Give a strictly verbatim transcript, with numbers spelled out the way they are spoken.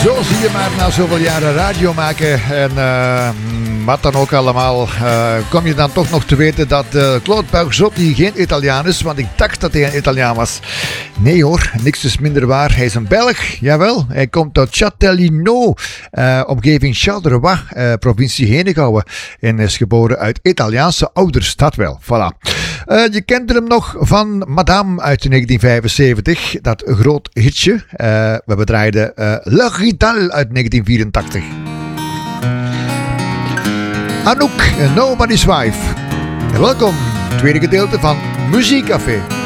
Zo zie je maar na zoveel jaren radio maken en uh, wat dan ook allemaal, uh, kom je dan toch nog te weten dat uh, Claude Pavarotti geen Italiaan is, want ik dacht dat hij een Italiaan was. Nee hoor, niks is minder waar. Hij is een Belg, jawel. Hij komt uit Châtellino, uh, omgeving Charleroi, uh, provincie Henegouwen. En is geboren uit Italiaanse ouders, dat wel. Voilà. Uh, je kent hem nog van Madame uit negentien vijfenzeventig, dat groot hitje. Uh, we bedraaiden uh, Le Rital uit negentien vierentachtig. Anouk, Nobody's Wife. En welkom, tweede gedeelte van Muziekcafé.